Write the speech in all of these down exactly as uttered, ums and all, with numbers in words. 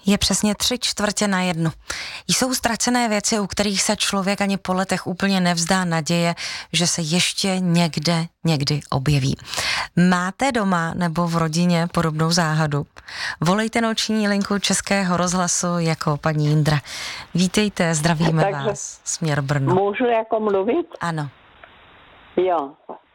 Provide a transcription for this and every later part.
Je přesně tři čtvrtě na jednu. Jsou ztracené věci, u kterých se člověk ani po letech úplně nevzdá naděje, že se ještě někde, někdy objeví. Máte doma nebo v rodině podobnou záhadu? Volejte noční linku Českého rozhlasu jako paní Jindra. Vítejte, zdravíme Takže vás, směr Brno. Můžu jako mluvit? Ano. Jo.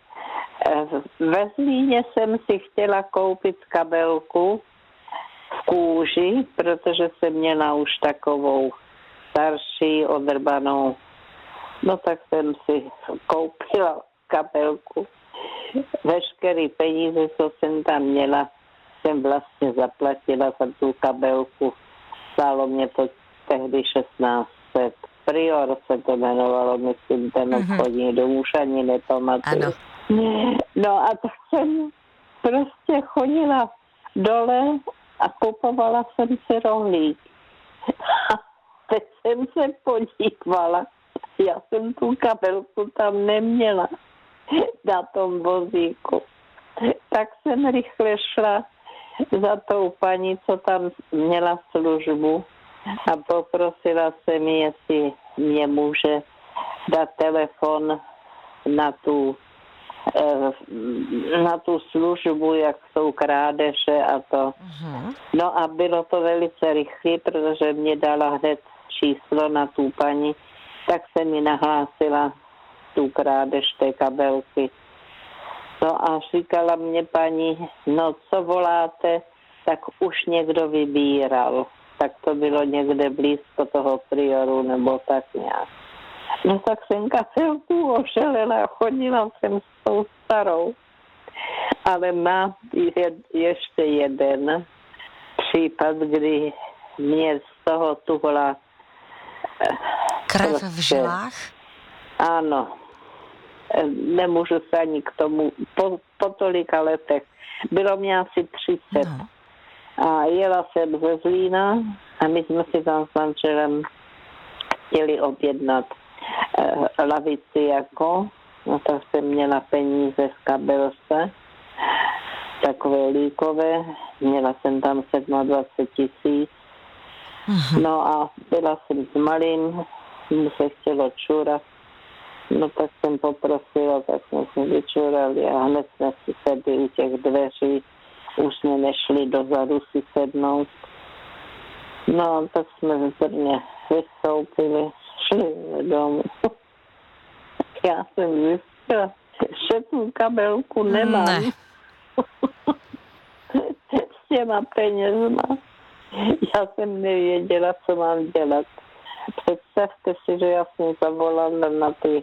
Ve Zlíně jsem si chtěla koupit kabelku v kůži, protože jsem měla už takovou starší, odrbanou. No tak jsem si koupila kabelku. Veškerý peníze, co jsem tam měla, jsem vlastně zaplatila za tu kabelku. Stálo mě to tehdy šestnáct set. Prior se to jmenovalo, myslím, ten obchodní dům, už ani nepamatuju. Ano. No a tak jsem prostě chodila dole a kupovala jsem si rohlík. A teď jsem se podívala, já jsem tu kabelku tam neměla na tom vozíku. Tak jsem rychle šla za tou paní, co tam měla službu a poprosila jsem ji, jestli mě může dát telefon na tu na tu službu, jak jsou krádeže a to. Uh-huh. No a bylo to velice rychlé, protože mě dala hned číslo na tu paní, tak se mi nahlásila tu krádež té kabelky. No a říkala mě paní, no co voláte, tak už někdo vybíral. Tak to bylo někde blízko toho Prioru nebo tak nějak. No tak jsem kabelku ošelela, chodila jsem s tou starou. Ale má je, ještě jeden případ, kdy mě z toho tuhla krev prostě v žilách? Ano. Nemůžu se ani k tomu po, po tolika letech. Bylo mě asi třicet. No. A jela jsem ze Zlína a my jsme si tam s manželem chtěli objednat eh, lavici jako, no tak jsem měla peníze v kabelce, takové líkové, měla jsem tam dvacet sedm tisíc. Mm-hmm. No a byla jsem s malým, mu se chtělo čurat, no tak jsem poprosila, tak jsme se vyčurali a hned jsme si sedli u těch dveří, už jsme nešli dozadu si sednout. No tak jsme v Brně vystoupili, šli domů. Já jsem zjistila, že tu kabelku nemám. Ne. S těma penězma. Já jsem nevěděla, co mám dělat. Představte si, že já jsem zavolala na ty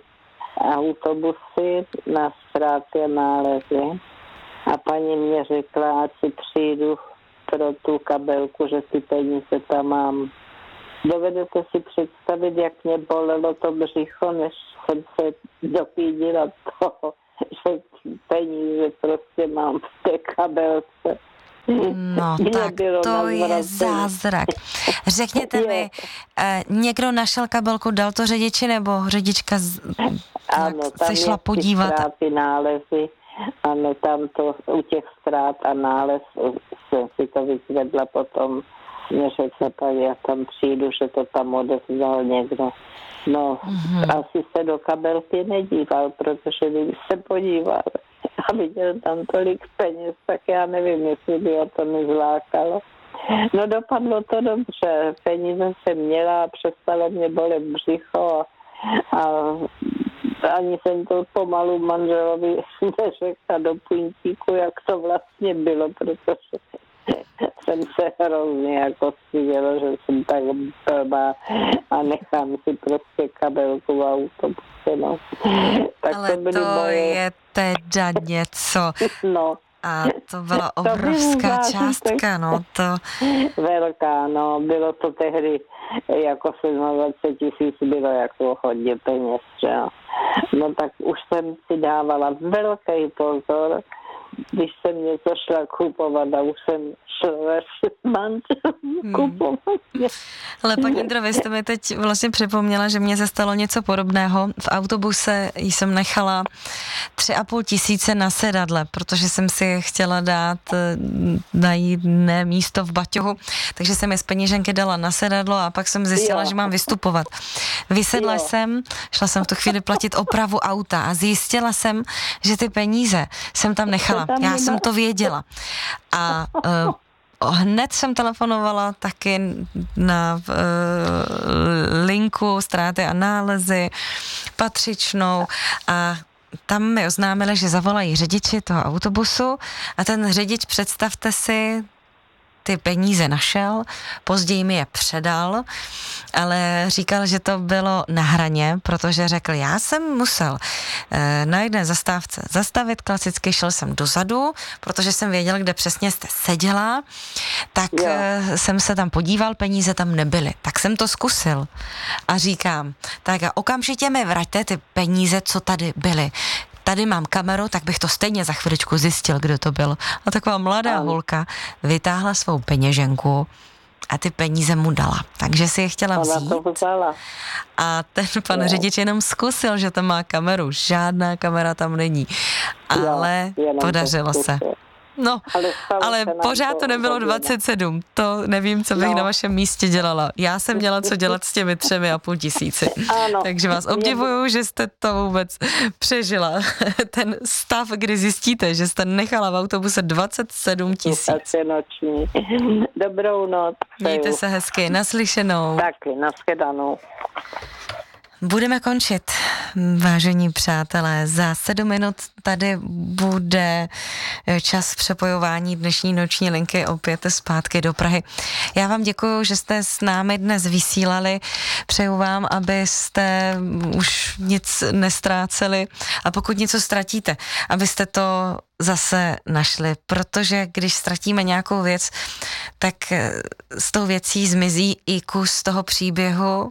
autobusy, na ztráty a nálezy. A paní mě řekla, ať si přijdu pro tu kabelku, že ty peníze tam mám. Dovedete si představit, jak mě bolelo to břicho, než jsem se dopídila toho, že peníze prostě mám v té kabelce. No tak to je zázrak. Řekněte mi, eh, někdo našel kabelku, dal to řidiči, nebo řidička z... ano, se šla podívat? Ano, tam nálezy. Ano, tam to u těch ztrát a nález jsem si to vyzvedla potom, mě řekne, tak já tam přijdu, že to tam odevzdal někdo. No, mm-hmm. asi se do kabelky nedíval, protože kdyby se podíval a viděl tam tolik peněz, tak já nevím, jestli by o to nezlákalo. No dopadlo to dobře, peníze jsem měla a přestalo mě bolet břicho a, a ani jsem to pomalu manželovi neřekla do puntíku, jak to vlastně bylo, protože jsem se hrozně jako styděla, že jsem tak blbá a nechám si prostě kabelku v autobuse, no. Tak ale to, to moje... je teda něco. No. A to byla obrovská to částka, no to... Velká, no, bylo to tehdy jako dvacet sedm tisíc, bylo jako hodně peněz, že? No tak už jsem si dávala velký pozor, když jsem něco šla kupovat a už jsem šla s manželem kupovat. Hmm. Ale paní Jindro, vy jste mi teď vlastně připomněla, že mě se stalo něco podobného. V autobuse jsem nechala tři a půl tisíce na sedadle, protože jsem si chtěla dát na jiné místo v baťohu. takže jsem je z peněženky dala na sedadlo a pak jsem zjistila, jo. že mám vystupovat. Vysedla jo. jsem, šla jsem v tu chvíli platit opravu auta a zjistila jsem, že ty peníze jsem tam nechala. Tam Já jsem to věděla. A uh, hned jsem telefonovala taky na uh, linku ztráty a nálezy patřičnou a tam mi oznámili, že zavolají řidiči toho autobusu a ten řidič, představte si, ty peníze našel, později mi je předal, ale říkal, že to bylo na hraně, protože řekl, já jsem musel eh, na jedné zastávce zastavit, klasicky šel jsem dozadu, protože jsem věděl, kde přesně jste seděla, tak eh, jsem se tam podíval, peníze tam nebyly. Tak jsem to zkusil a říkám, tak a okamžitě mi vraťte ty peníze, co tady byly. Tady mám kameru, tak bych to stejně za chviličku zjistil, kdo to byl. A taková mladá um. holka vytáhla svou peněženku a ty peníze mu dala. Takže si je chtěla vzít. A ten pan no. řidič jenom zkusil, že tam má kameru. Žádná kamera tam není. Ale jo, podařilo to se. No, ale, ale pořád to nebylo dvacet sedm. To nevím, co bych no. na vašem místě dělala. Já jsem měla co dělat s těmi třemi a půl tisíci. Ano. Takže vás obdivuju, že jste to vůbec přežila. Ten stav, kdy zjistíte, že jste nechala v autobuse dvacet sedm tisíc. Dobrou noc. Mějte se hezky. Naslyšenou. Taky, nashledanou. Budeme končit, vážení přátelé. Za sedm minut tady bude čas přepojování dnešní noční linky opět zpátky do Prahy. Já vám děkuju, že jste s námi dnes vysílali. Přeju vám, abyste už nic nestráceli a pokud něco ztratíte, abyste to zase našli, protože když ztratíme nějakou věc, tak s tou věcí zmizí i kus toho příběhu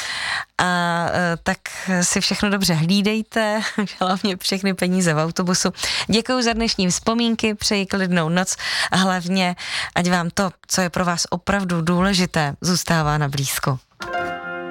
a tak si všechno dobře hlídejte, hlavně všechny peníze v autobusu. Děkuju za dnešní vzpomínky, přeji klidnou noc a hlavně, ať vám to, co je pro vás opravdu důležité, zůstává na blízku.